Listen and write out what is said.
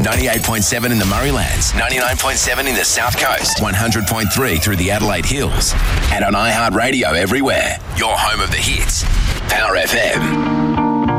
98.7 in the Murraylands, 99.7 in the South Coast, 100.3 through the Adelaide Hills, and on iHeartRadio everywhere. Your home of the hits. Power FM.